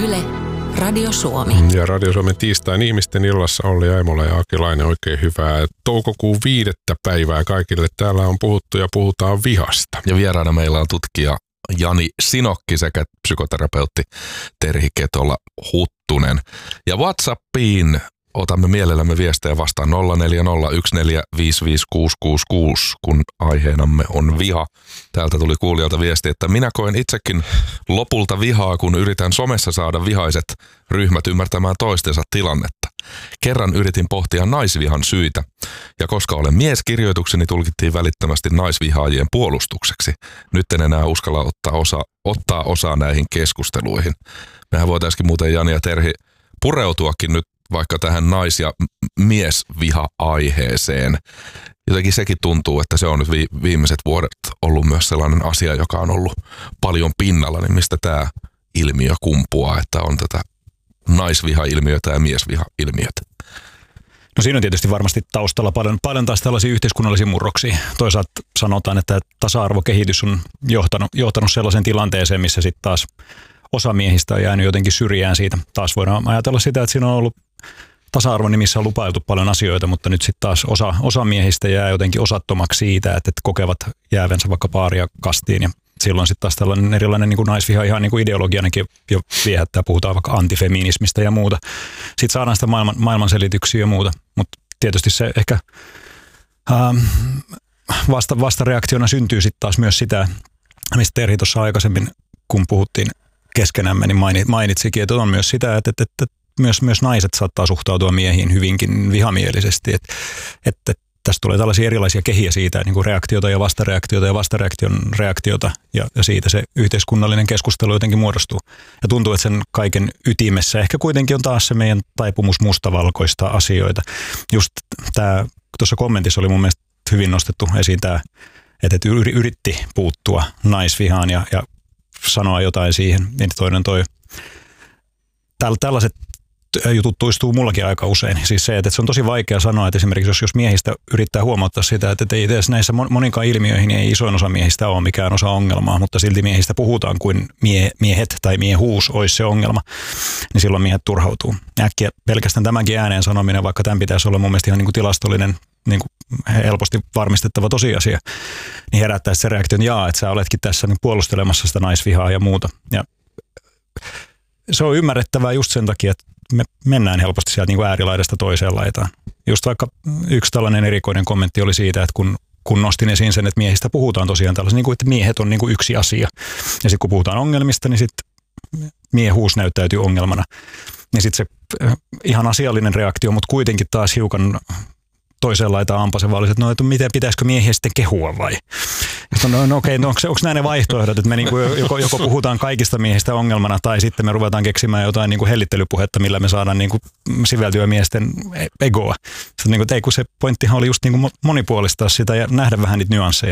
Yle, Radio Suomi. Ja Radio Suomen tiistain ihmisten illassa Olli Aimola ja Aki Laine, oikein hyvää toukokuun 5. päivää kaikille. Täällä on puhuttu ja puhutaan vihasta. Ja vieraana meillä on tutkija Jani Sinokki sekä psykoterapeutti Terhi Ketola-Huttunen. Ja WhatsAppiin otamme mielellämme viestejä vastaan 0401455666, kun aiheenamme on viha. Täältä tuli kuulijalta viesti, että minä koen itsekin lopulta vihaa, kun yritän somessa saada vihaiset ryhmät ymmärtämään toistensa tilannetta. Kerran yritin pohtia naisvihan syitä, ja koska olen mies, kirjoitukseni tulkittiin välittömästi naisvihaajien puolustukseksi. Nyt en enää uskalla ottaa osaa näihin keskusteluihin. Mehän voitaisiin muuten Jani ja Terhi pureutuakin nyt vaikka tähän nais- ja miesviha-aiheeseen. Jotenkin sekin tuntuu, että se on nyt viimeiset vuodet ollut myös sellainen asia, joka on ollut paljon pinnalla, niin mistä tämä ilmiö kumpuaa, että on tätä naisviha-ilmiötä ja miesviha-ilmiötä. No siinä on tietysti varmasti taustalla paljon taas tällaisia yhteiskunnallisia murroksia. Toisaalta sanotaan, että tasa-arvokehitys on johtanut sellaisen tilanteeseen, missä sitten taas osa miehistä on jäänyt jotenkin syrjään siitä. Taas voidaan ajatella sitä, että siinä on ollut tasa-arvon nimissä on lupailtu paljon asioita, mutta nyt sitten taas osa miehistä jää jotenkin osattomaksi siitä, että kokevat jäävänsä vaikka paaria kastiin. Ja silloin sitten taas tällainen erilainen niin kuin naisviha ihan niin kuin ideologianakin jo viehättää. Puhutaan vaikka antifeminismistä ja muuta. Sitten saadaan sitä maailmanselityksiä ja muuta. Mutta tietysti se ehkä vastareaktiona syntyy sitten taas myös sitä, mistä Terhi tuossa aikaisemmin, kun puhuttiin keskenämme, niin mainitsikin, että on myös sitä, että myös naiset saattaa suhtautua miehiin hyvinkin vihamielisesti. Että tästä tulee tällaisia erilaisia kehiä siitä, niin kuin reaktiota ja vastareaktion reaktiota, ja siitä se yhteiskunnallinen keskustelu jotenkin muodostuu. Ja tuntuu, että sen kaiken ytimessä ehkä kuitenkin on taas se meidän taipumus mustavalkoista asioita. Just tämä, tuossa kommentissa oli mun mielestä hyvin nostettu esiin tämä, että yritti puuttua naisvihaan ja sanoa jotain siihen, niin toinen toi. Tällaiset jutut toistuu mullakin aika usein. Siis se, että se on tosi vaikea sanoa, että esimerkiksi jos miehistä yrittää huomauttaa sitä, että ei edes näissä moninkaan ilmiöihin ei isoin osa miehistä ole mikään osa ongelmaa, mutta silti miehistä puhutaan kuin miehet tai miehuus olisi se ongelma, niin silloin miehet turhautuu. Äkkiä pelkästään tämänkin ääneen sanominen, vaikka tämän pitäisi olla mun mielestä ihan niin kuin tilastollinen, niin kuin helposti varmistettava tosiasia, niin herättää se reaktion, että sä oletkin tässä niin puolustelemassa sitä naisvihaa ja muuta. Ja se on ymmärrettävää just sen takia, että me mennään helposti sieltä niin kuin äärilaidasta toiseen laitaan. Just vaikka yksi tällainen erikoinen kommentti oli siitä, että kun nostin esiin sen, että miehistä puhutaan tosiaan tällaisen, niin kuin, että miehet on niin kuin yksi asia. Ja sitten kun puhutaan ongelmista, niin sitten miehuus näyttäytyy ongelmana. Niin sitten se ihan asiallinen reaktio, mutta kuitenkin taas hiukan toiseen laitaan ampasevaa, että että miten pitäisikö miehiä sitten kehua vai? Onko nämä ne vaihtoehdot, että me niinku joko puhutaan kaikista miehistä ongelmana tai sitten me ruvetaan keksimään jotain niinku hellittelypuhetta, millä me saadaan niinku siveltyä miesten egoa. Sitten kun se pointtihan oli just niinku monipuolistaa sitä ja nähdä vähän niitä nyansseja.